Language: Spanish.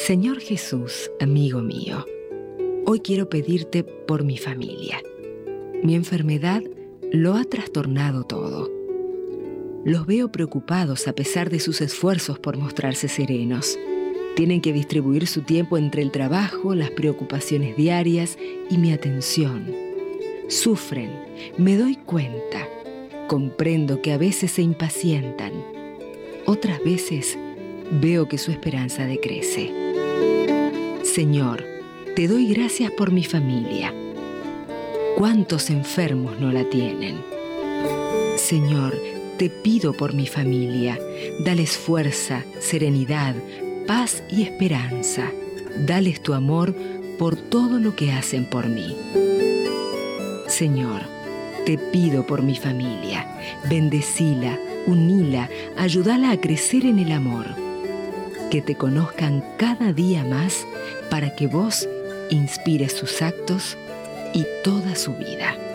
Señor Jesús, amigo mío, hoy quiero pedirte por mi familia. Mi enfermedad lo ha trastornado todo. Los veo preocupados a pesar de sus esfuerzos por mostrarse serenos. Tienen que distribuir su tiempo entre el trabajo, las preocupaciones diarias y mi atención. Sufren, me doy cuenta. Comprendo que a veces se impacientan. Otras veces veo que su esperanza decrece. Señor, te doy gracias por mi familia. ¿Cuántos enfermos no la tienen? Señor, te pido por mi familia. Dales fuerza, serenidad, paz y esperanza. Dales tu amor por todo lo que hacen por mí. Señor, te pido por mi familia. Bendecila, uníla, ayúdala a crecer en el amor. Que te conozcan cada día más para que vos inspires sus actos y toda su vida.